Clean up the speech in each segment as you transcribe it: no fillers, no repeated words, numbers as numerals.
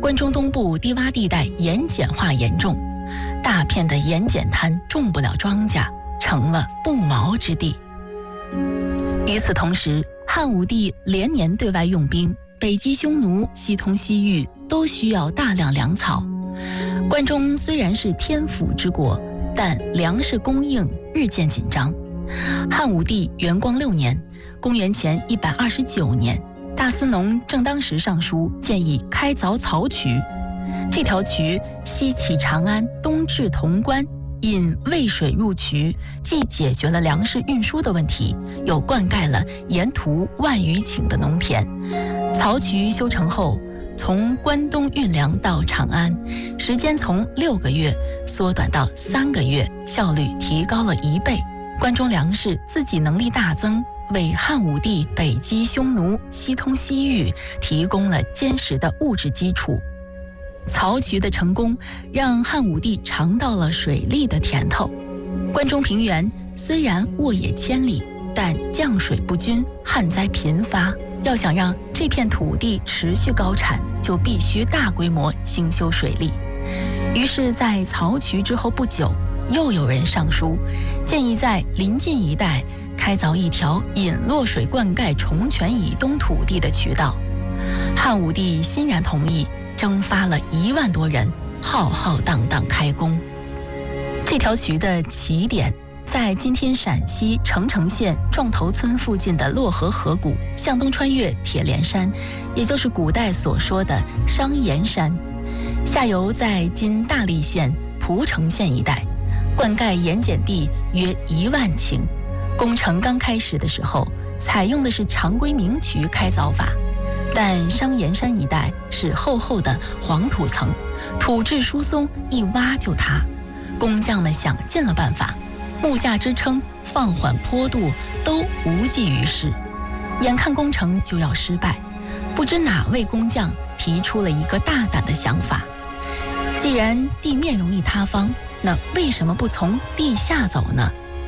关中东部低洼地带盐碱化严重，大片的盐碱滩种不了庄稼，成了不毛之地。与此同时，汉武帝连年对外用兵，北击匈奴，西通西域，都需要大量粮草。关中虽然是天府之国，但粮食供应日渐紧张。汉武帝元光6年，公元前129年，大司农正当时上书建议开凿漕渠。这条渠西起长安，东至潼关，引渭水入渠，既解决了粮食运输的问题，又灌溉了沿途万余顷的农田。漕渠修成后，从关东运粮到长安，时间从6个月缩短到3个月，效率提高了1倍。关中粮食自给能力大增，为汉武帝北击匈奴、西通西域提供了坚实的物质基础。漕渠的成功让汉武帝尝到了水利的甜头。关中平原虽然沃野千里，但降水不均，旱灾频发。要想让这片土地持续高产，就必须大规模兴修水利。于是在漕渠之后不久，又有人上书建议在临近一带开凿一条引洛水灌溉崇泉以东土地的渠道。汉武帝欣然同意，征发了1万多人，浩浩荡荡开工。这条渠的起点在今天陕西澄城县撞头村附近的洛河河谷，向东穿越铁莲山，也就是古代所说的商岩山，下游在今大荔县蒲城县一带，灌溉盐碱地约1万顷。工程刚开始的时候，采用的是常规明渠开凿法，但商岩山一带是厚厚的黄土层，土质疏松，一挖就塌。工匠们想尽了办法，木架支撑、放缓坡度都无济于事。眼看工程就要失败，不知哪位工匠提出了一个大胆的想法：既然地面容易塌方，那为什么不从地下走呢？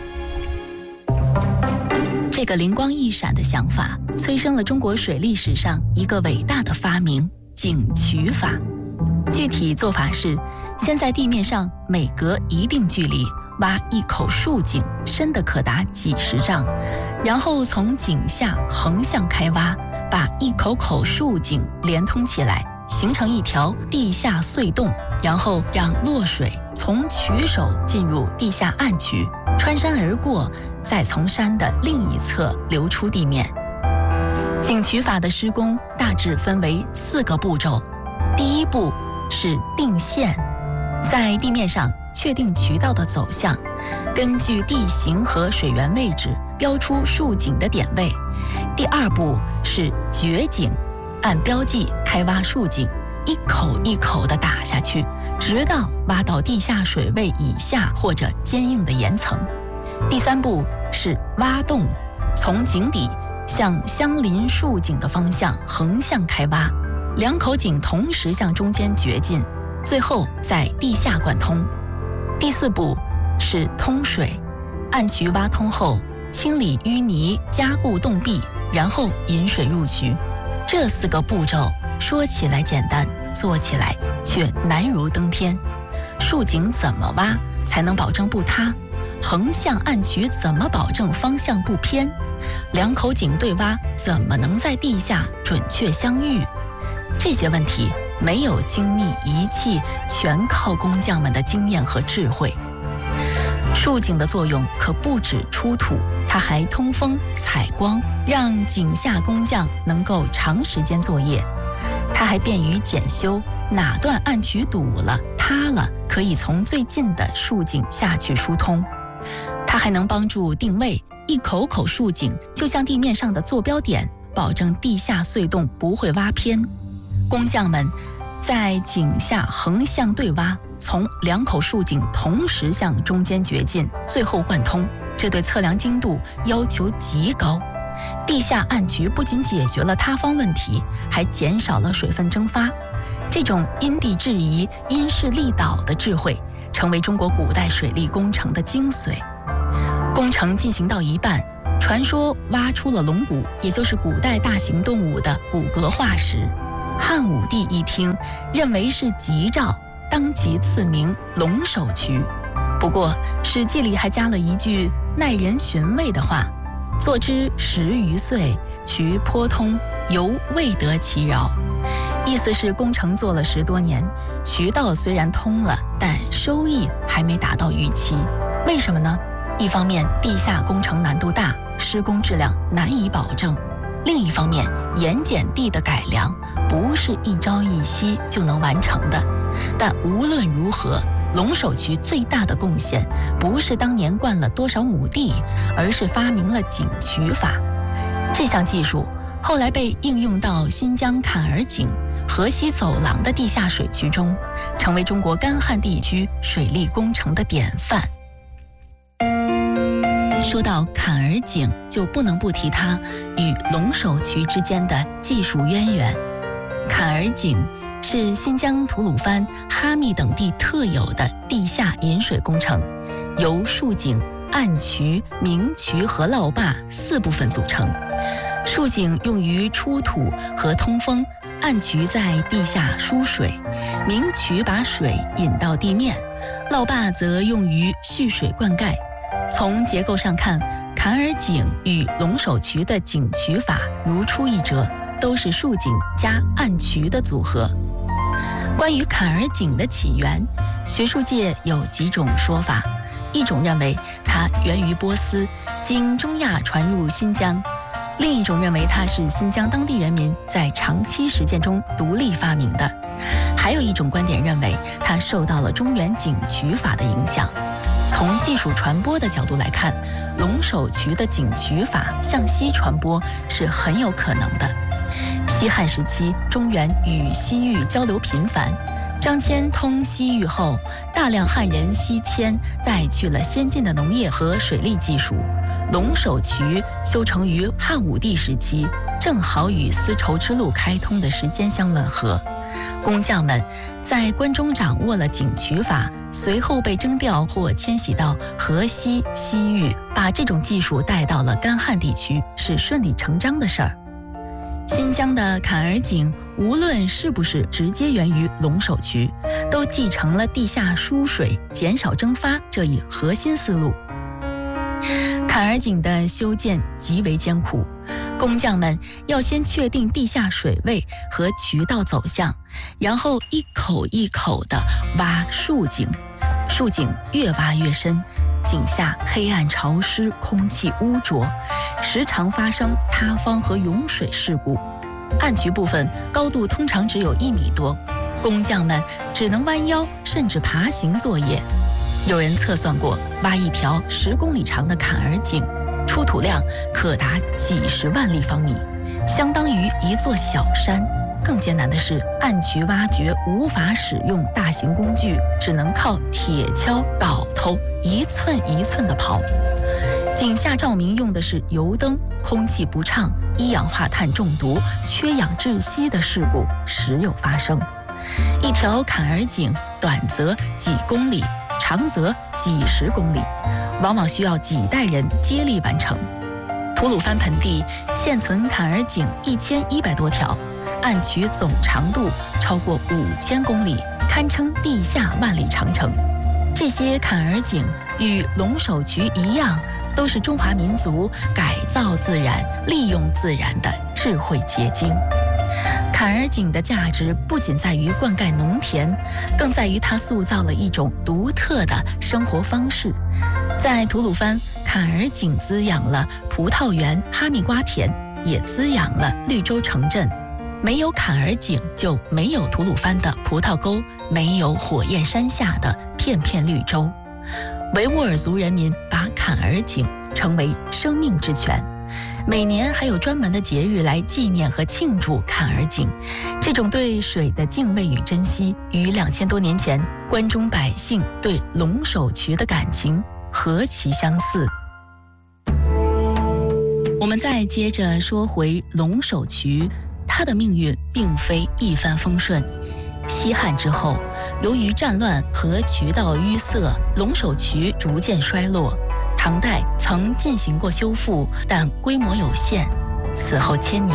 这个灵光一闪的想法，催生了中国水利史上一个伟大的发明——井渠法。具体做法是，先在地面上每隔一定距离挖一口竖井，深的可达几十丈，然后从井下横向开挖，把一口口竖井连通起来，形成一条地下隧洞，然后让洛水从渠首进入地下暗渠，穿山而过，再从山的另一侧流出地面。井渠法的施工大致分为4个步骤。第一步是定线，在地面上确定渠道的走向，根据地形和水源位置标出竖井的点位。第二步是掘井，按标记开挖竖井，一口一口地打下去，直到挖到地下水位以下或者坚硬的岩层。第三步是挖洞，从井底向相邻竖井的方向横向开挖，2口井同时向中间掘进，最后在地下贯通。第4步是通水，暗渠挖通后清理淤泥，加固洞壁，然后引水入渠。这4个步骤说起来简单，做起来却难如登天。竖井怎么挖才能保证不塌？横向暗渠怎么保证方向不偏？2口井对挖怎么能在地下准确相遇？这些问题没有精密仪器，全靠工匠们的经验和智慧。竖井的作用可不止出土，它还通风采光，让井下工匠能够长时间作业。它还便于检修，哪段暗渠堵了塌了，可以从最近的竖井下去疏通。它还能帮助定位，一口口竖井就像地面上的坐标点，保证地下隧洞不会挖偏。工匠们在井下横向对挖，从2口竖井同时向中间掘进，最后贯通，这对测量精度要求极高。地下暗渠不仅解决了塌方问题，还减少了水分蒸发。这种因地制宜、因势利导的智慧，成为中国古代水利工程的精髓。工程进行到一半，传说挖出了龙骨，也就是古代大型动物的骨骼化石。汉汉武帝一听，认为是吉兆，当即赐名龙首渠。不过《史记》里还加了一句耐人寻味的话：做之10余岁，渠颇通，犹未得其饶。意思是工程做了10多年，渠道虽然通了，但收益还没达到预期。为什么呢？一方面地下工程难度大，施工质量难以保证；另一方面盐碱地的改良不是一朝一夕就能完成的。但无论如何，龙首渠最大的贡献不是当年灌了多少亩地，而是发明了井渠法。这项技术后来被应用到新疆坎儿井、河西走廊的地下水渠中，成为中国干旱地区水利工程的典范。说到坎儿井，就不能不提它与龙首渠之间的技术渊源。坎儿井是新疆吐鲁番、哈密等地特有的地下引水工程，由竖井、暗渠、明渠和涝坝4部分组成。竖井用于出土和通风，暗渠在地下输水，明渠把水引到地面，涝坝则用于蓄水灌溉。从结构上看，坎儿井与龙首渠的井渠法如出一辙，都是竖井加暗渠的组合。关于坎儿井的起源，学术界有几种说法。一种认为它源于波斯，经中亚传入新疆；另一种认为它是新疆当地人民在长期实践中独立发明的；还有一种观点认为它受到了中原井渠法的影响。从技术传播的角度来看，龙首渠的井渠法向西传播是很有可能的。西汉时期，中原与西域交流频繁，张骞通西域后，大量汉人西迁，带去了先进的农业和水利技术。龙首渠修成于汉武帝时期，正好与丝绸之路开通的时间相吻合。工匠们在关中掌握了井渠法，随后被征调或迁徙到河西、西域，把这种技术带到了干旱地区，是顺理成章的事儿。新疆的坎儿井无论是不是直接源于龙首渠，都继承了地下输水、减少蒸发这一核心思路。坎儿井的修建极为艰苦，工匠们要先确定地下水位和渠道走向，然后一口一口地挖竖井。竖井越挖越深，井下黑暗潮湿，空气污浊，时常发生塌方和涌水事故。暗渠部分高度通常只有1米多，工匠们只能弯腰甚至爬行作业。有人测算过，挖一条10公里长的坎儿井，出土量可达几十万立方米，相当于一座小山。更艰难的是，暗渠挖掘无法使用大型工具，只能靠铁锹、镐头一寸一寸地刨。井下照明用的是油灯，空气不畅，一氧化碳中毒、缺氧窒息的事故时有发生。一条坎儿井短则几公里，长则几十公里，往往需要几代人接力完成。吐鲁番盆地现存坎儿井1100多条，暗渠总长度超过5000公里，堪称地下万里长城。这些坎儿井与龙首渠一样，都是中华民族改造自然、利用自然的智慧结晶。坎儿井的价值不仅在于灌溉农田，更在于它塑造了一种独特的生活方式。在吐鲁番，坎儿井滋养了葡萄园、哈密瓜田，也滋养了绿洲城镇。没有坎儿井，就没有吐鲁番的葡萄沟，没有火焰山下的片片绿洲。维吾尔族人民把坎儿井称为生命之泉，每年还有专门的节日来纪念和庆祝坎儿井。这种对水的敬畏与珍惜，与2000多年前关中百姓对龙首渠的感情何其相似。我们再接着说回龙首渠，它的命运并非一帆风顺。西汉之后，由于战乱和渠道淤塞，龙首渠逐渐衰落。唐代曾进行过修复，但规模有限。此后1000年，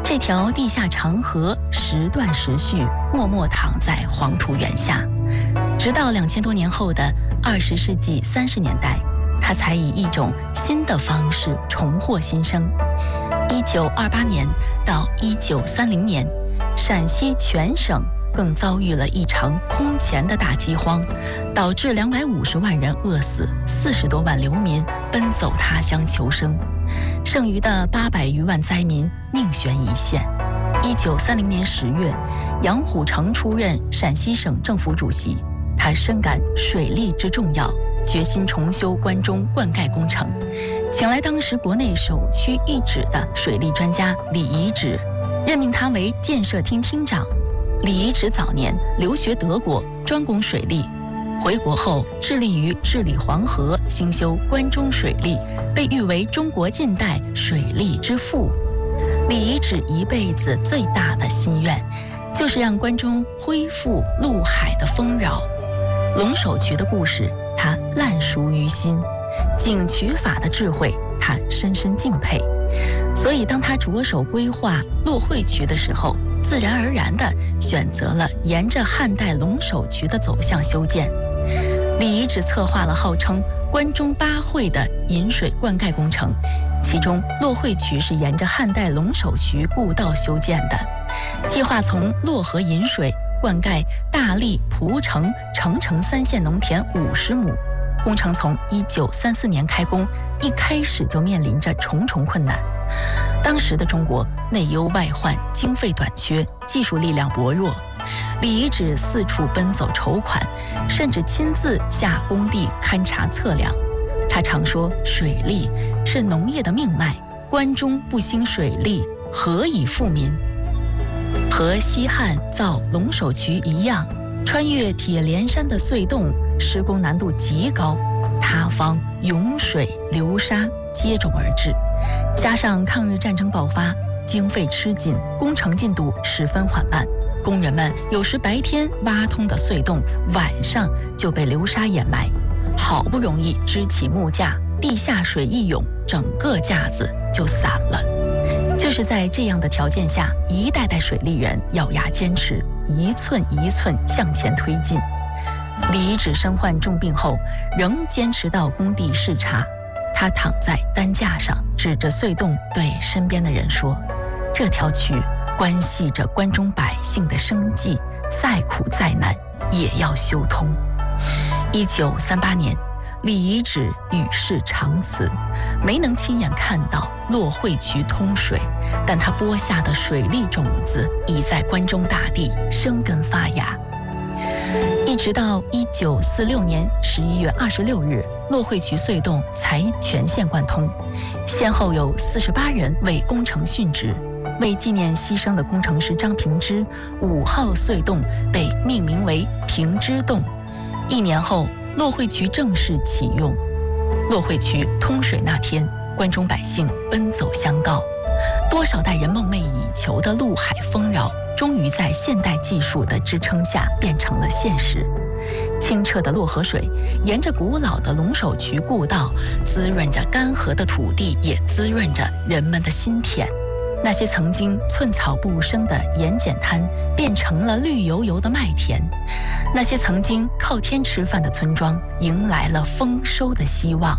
这条地下长河时断时续，默默躺在黄土原下，直到2000多年后的20世纪30年代，它才以一种新的方式重获新生。1928年到1930年，陕西全省更遭遇了一场空前的大饥荒，导致250万人饿死，40多万流民奔走他乡求生，剩余的800余万灾民命悬一线。1930年10月，杨虎城出任陕西省政府主席，他深感水利之重要，决心重修关中灌溉工程，请来当时国内首屈一指的水利专家李遗址，任命他为建设厅厅长。李遗址早年留学德国，专攻水利，回国后致力于治理黄河，兴修关中水利，被誉为中国近代水利之父。李遗址一辈子最大的心愿，就是让关中恢复陆海的丰饶。龙首渠的故事，他烂熟于心；井渠法的智慧，他深深敬佩。所以，当他着手规划洛惠渠的时候，自然而然地选择了沿着汉代龙首渠的走向修建。李遗址策划了号称关中8惠的引水灌溉工程，其中洛惠渠是沿着汉代龙首渠故道修建的，计划从洛河引水灌溉大荔、蒲城、澄城3县农田50亩。工程从1934年开工，一开始就面临着重重困难。当时的中国内忧外患，经费短缺，技术力量薄弱。李遗址四处奔走筹款，甚至亲自下工地勘察测量。他常说，水利是农业的命脉，关中不兴水利，何以富民？和西汉造龙首渠一样，穿越铁连山的隧洞，施工难度极高，塌方、涌水、流沙接踵而至。加上抗日战争爆发，经费吃紧，工程进度十分缓慢。工人们有时白天挖通的隧洞，晚上就被流沙掩埋。好不容易支起木架，地下水一涌，整个架子就散了。就是在这样的条件下，一代代水利人咬牙坚持，一寸一寸向前推进。李遗址身患重病后，仍坚持到工地视察。他躺在担架上，指着隧洞对身边的人说：“这条渠关系着关中百姓的生计，再苦再难也要修通。”1938年，李遗址与世长辞，没能亲眼看到洛惠渠通水，但他播下的水利种子已在关中大地生根发芽。一直到1946年11月26日，洛惠渠隧洞才全线贯通，先后有48人为工程殉职。为纪念牺牲的工程师张平之，5号隧洞被命名为平之洞。1年后，洛惠渠正式启用。洛惠渠通水那天，关中百姓奔走相告，多少代人梦寐以求的陆海丰饶，终于在现代技术的支撑下变成了现实。清澈的洛河水沿着古老的龙首渠故道，滋润着干涸的土地，也滋润着人们的心田。那些曾经寸草不生的盐碱滩，变成了绿油油的麦田；那些曾经靠天吃饭的村庄，迎来了丰收的希望。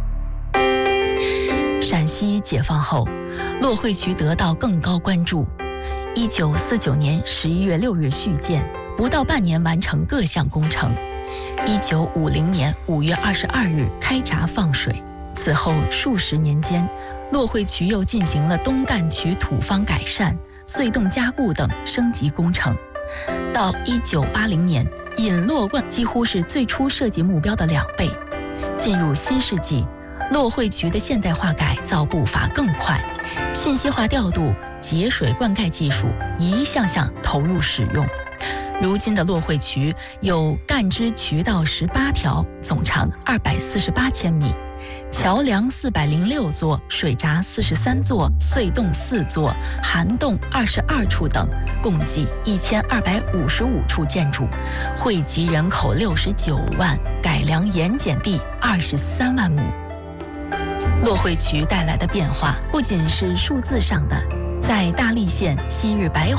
陕西解放后，洛惠渠得到更高关注。1949年11月6日续建，不到半年完成各项工程。1950年5月22日开闸放水。此后数十年间，洛惠渠又进行了东干渠土方改善、隧洞加固等升级工程。到1980年，引洛灌几乎是最初设计目标的2倍。进入新世纪，洛惠渠的现代化改造步伐更快，信息化调度、节水灌溉技术一项项投入使用。如今的洛惠渠有干支渠道18条，总长248千米，桥梁406座，水闸43座，隧洞4座，涵洞22处等，共计1255处建筑，惠及人口69万，改良盐碱地23万亩。洛惠渠带来的变化不仅是数字上的， 在大荔县昔日白